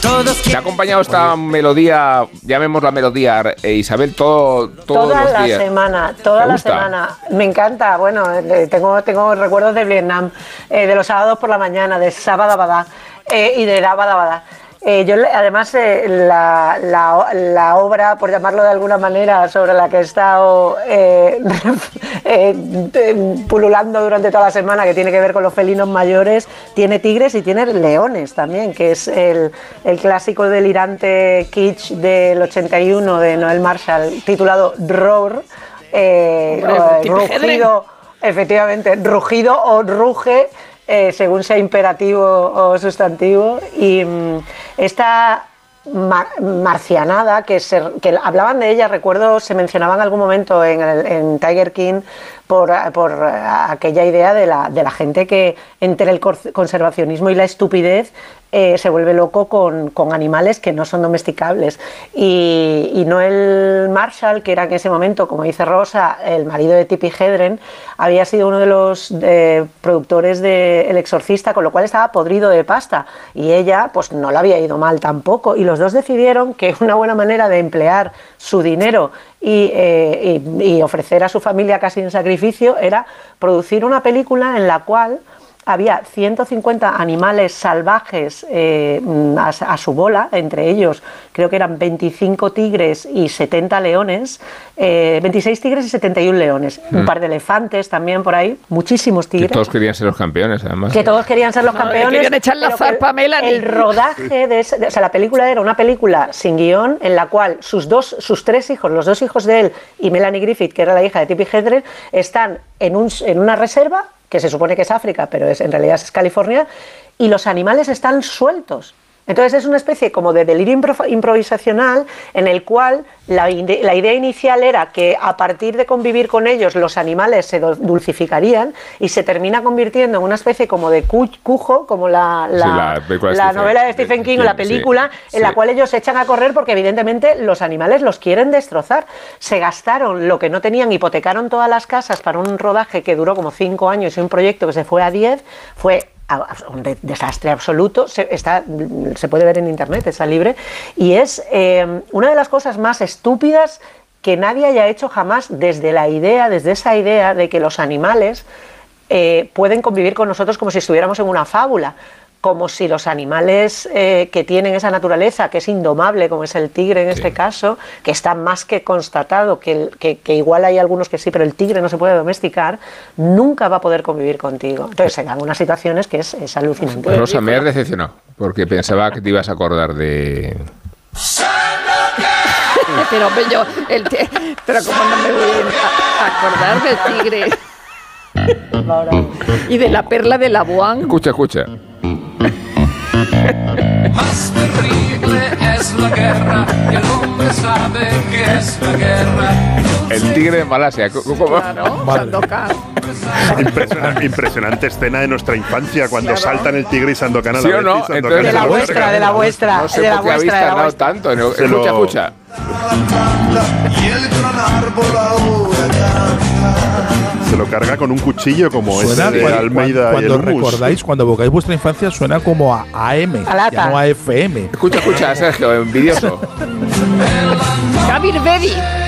¿Te ha acompañado esta melodía, llamémosla melodía, Isabel, todos los días? Toda la semana. Me encanta. Bueno, tengo recuerdos de Vietnam, de los sábados por la mañana, de Sabadabada y de Rabadabada. Además, la obra, por llamarlo de alguna manera, sobre la que he estado pululando durante toda la semana, que tiene que ver con los felinos mayores, tiene tigres y tiene leones también, que es el clásico delirante kitsch del 81 de Noel Marshall, titulado Roar, rugido, efectivamente, rugido o ruge, según sea imperativo o sustantivo, y esta marcianada que hablaban de ella, recuerdo, se mencionaba en algún momento en Tiger King por aquella idea de la gente que entre el conservacionismo y la estupidez se vuelve loco con animales que no son domesticables, y Noel Marshall, que era en ese momento, como dice Rosa, el marido de Tippi Hedren, había sido uno de los productores de El Exorcista, con lo cual estaba podrido de pasta, y ella pues no le había ido mal tampoco, y los dos decidieron que una buena manera de emplear su dinero y ofrecer a su familia casi en sacrificio era producir una película en la cual había 150 animales salvajes a su bola, entre ellos creo que eran 25 tigres y 70 leones, 26 tigres y 71 leones, un par de elefantes también por ahí, muchísimos tigres. Que todos querían ser los campeones, además. Que todos querían ser los campeones. Querían echar la zarpa a Melanie. El rodaje o sea, la película era una película sin guión en la cual sus tres hijos, los dos hijos de él y Melanie Griffith, que era la hija de Tippi Hedren, están en una reserva que se supone que es África, pero en realidad es California, y los animales están sueltos. Entonces es una especie como de delirio improvisacional en el cual la idea inicial era que a partir de convivir con ellos los animales se dulcificarían, y se termina convirtiendo en una especie como de cujo, como la novela de Stephen King o la película, en la cual ellos se echan a correr porque evidentemente los animales los quieren destrozar. Se gastaron lo que no tenían, hipotecaron todas las casas para un rodaje que duró como 5 años y un proyecto que se fue a 10, fue un desastre absoluto. Se puede ver en internet, está libre, y es una de las cosas más estúpidas que nadie haya hecho jamás, desde esa idea de que los animales pueden convivir con nosotros como si estuviéramos en una fábula, como si los animales que tienen esa naturaleza, que es indomable, como es el tigre en este caso, que está más que constatado, que igual hay algunos que sí, pero el tigre no se puede domesticar, nunca va a poder convivir contigo. Entonces se dan unas situaciones que es alucinante. Rosa, me has decepcionado, porque pensaba que te ibas a acordar de... Pero como no me voy a acordar del tigre y de la perla de Labuan. Escucha. Más terrible es la guerra, y el hombre sabe que es la guerra. El tigre de Malasia. Claro, Sandokan. Impresionante escena de nuestra infancia, cuando saltan el tigre y Sandokan a la vez. ¿Sí o no? De la vuestra. No sé por qué habéis tardado tanto. Escucha. Y el gran árbol ahora canta. Se lo carga con un cuchillo como ese de Almeida y el Cuando recordáis, cuando evocáis vuestra infancia, suena como a AM, ya no a FM. Escucha, Sergio, envidioso. Kabir Bedi.